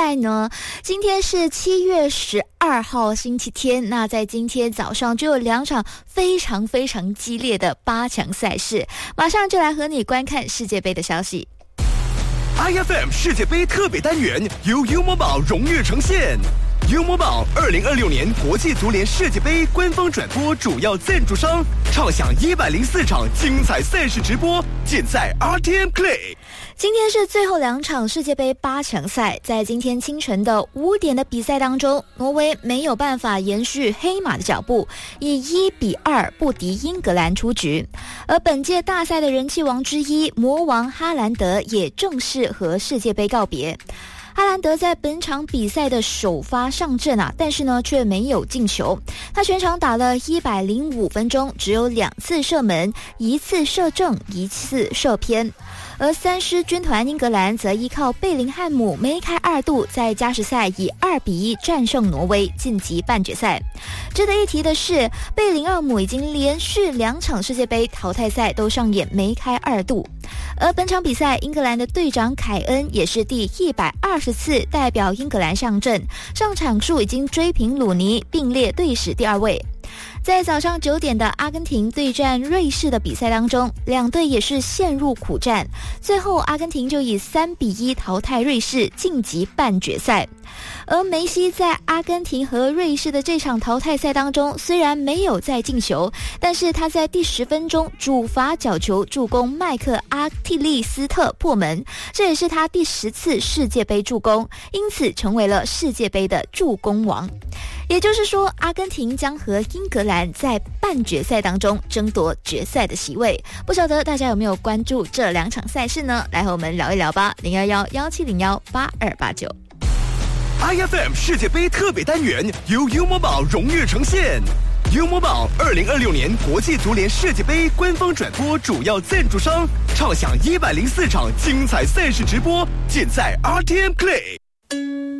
赛呢？今天是7月12号星期天，那在今天早上就有2场非常非常激烈的8强赛事，马上就来和你观看世界杯的消息。 IFM 世界杯特别单元由 U Mobile 荣誉呈现。U Mobile 2026年国际足联世界杯官方转播主要赞助商，畅享104场精彩赛事直播，尽在 RTM Play。 今天是最后2场世界杯8强赛，在今天清晨的5点的比赛当中，挪威没有办法延续黑马的脚步，以1-2不敌英格兰出局。而本届大赛的人气王之一魔王哈兰德也正式和世界杯告别。哈兰德在本场比赛的首发上阵但是呢却没有进球。他全场打了105分钟，只有2次射门，1次射正，1次射偏。而三狮军团英格兰则依靠贝林汉姆梅开2度，在加时赛以2-1战胜挪威，晋级半决赛。值得一提的是，贝林厄姆已经连续2场世界杯淘汰赛都上演梅开2度。而本场比赛，英格兰的队长凯恩也是第120次代表英格兰上阵，上场数已经追平鲁尼，并列队史第2位。在早上9点的阿根廷对战瑞士的比赛当中，两队也是陷入苦战，最后阿根廷就以3-1淘汰瑞士，晋级半决赛。而梅西在阿根廷和瑞士的这场淘汰赛当中，虽然没有再进球，但是他在第10分钟主罚角球助攻麦克阿蒂利斯特破门，这也是他第10次世界杯助攻，因此成为了世界杯的助攻王。也就是说，阿根廷将和英格兰在半决赛当中争夺决赛的席位。不晓得大家有没有关注这2场赛事呢？来和我们聊一聊吧。011-1701-8289。 IFM 世界杯特别单元由 U Mobile 荣誉呈现。U Mobile 2026年国际足联世界杯官方转播主要赞助商，畅享104场精彩赛事直播，尽在 RTM Play。